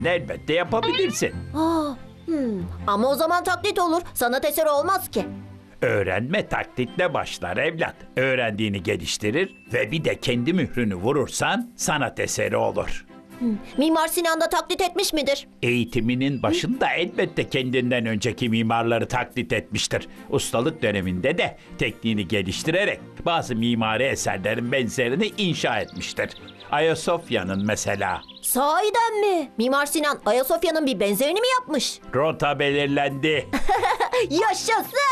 Elbette yapabilirsin. Ama o zaman taklit olur. Sanat eseri olmaz ki. Öğrenme taklitle başlar evlat. Öğrendiğini geliştirir ve bir de kendi mührünü vurursan sanat eseri olur. Mimar Sinan da taklit etmiş midir? Eğitiminin başında elbette kendinden önceki mimarları taklit etmiştir. Ustalık döneminde de tekniğini geliştirerek bazı mimari eserlerin benzerini inşa etmiştir. Ayasofya'nın mesela. Sahiden mi? Mimar Sinan Ayasofya'nın bir benzerini mi yapmış? Rota belirlendi. Yaşasın!